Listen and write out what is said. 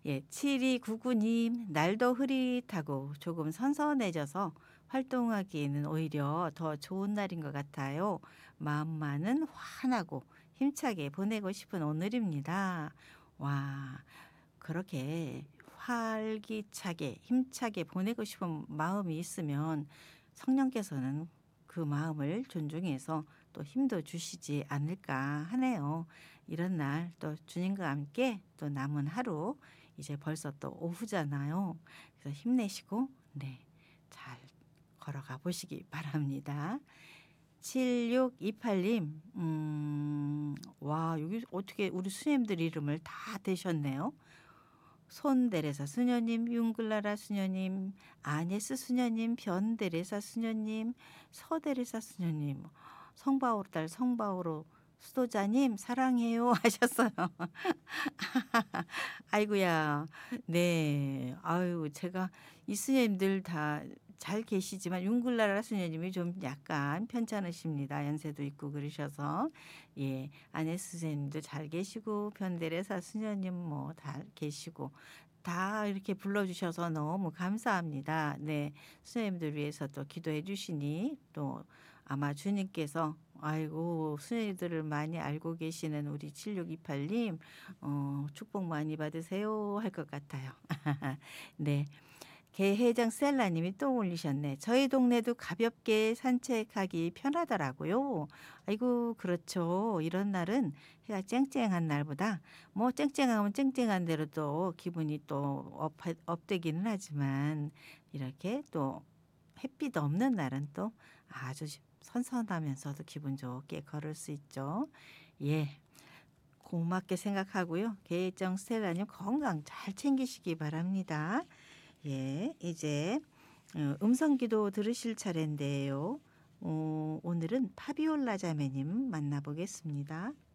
예, 7299님, 날도 흐릿하고 조금 선선해져서 활동하기에는 오히려 더 좋은 날인 것 같아요. 마음만은 환하고 힘차게 보내고 싶은 오늘입니다. 와, 그렇게 활기차게 힘차게 보내고 싶은 마음이 있으면 성령께서는 그 마음을 존중해서 또 힘도 주시지 않을까 하네요. 이런 날 또 주님과 함께 또 남은 하루 이제 벌써 또 오후잖아요. 그래서 힘내시고 네, 잘 걸어가 보시기 바랍니다. 7628님, 와, 여기 어떻게 우리 수녀님들 이름을 다 대셨네요. 손데레사 수녀님, 융글라라 수녀님, 아네스 수녀님, 변데레사 수녀님, 서데레사 수녀님, 성바오로 딸 성바오로 수도자님 사랑해요 하셨어요. 아이고야. 네. 아유, 제가 이 스님들 다 잘 계시지만 융글라라 스님이 좀 약간 편찮으십니다. 연세도 있고 그러셔서. 예. 아네스 스님도 잘 계시고 변대레사 수녀님 뭐 다 계시고 다 이렇게 불러 주셔서 너무 감사합니다. 네. 수녀님들 위해서 또 기도해 주시니 또 아마 주님께서 아이고 수녀님들을 많이 알고 계시는 우리 7628님 축복 많이 받으세요 할 것 같아요. 네. 개회장 셀라님이 또 올리셨네. 저희 동네도 가볍게 산책하기 편하더라고요. 아이고 그렇죠. 이런 날은 해가 쨍쨍한 날보다 뭐 쨍쨍하면 쨍쨍한 대로 또 기분이 또 업되기는 하지만 이렇게 또 햇빛 없는 날은 또 아주 선선하면서도 기분 좋게 걸을 수 있죠. 예. 고맙게 생각하고요. 계정 스텔라님 건강 잘 챙기시기 바랍니다. 예, 이제 음성기도 들으실 차례인데요. 오늘은 파비올라 자매님 만나보겠습니다.